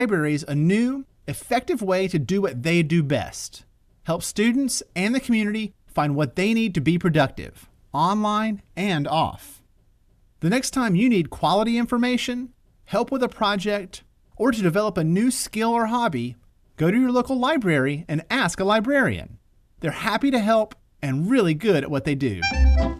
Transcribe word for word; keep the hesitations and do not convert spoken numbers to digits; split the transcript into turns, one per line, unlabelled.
libraries a new, effective way to do what they do best: help students and the community find what they need to be productive, online and off. The next time you need quality information, help with a project, or to develop a new skill or hobby, go to your local library and ask a librarian. They're happy to help and really good at what they do.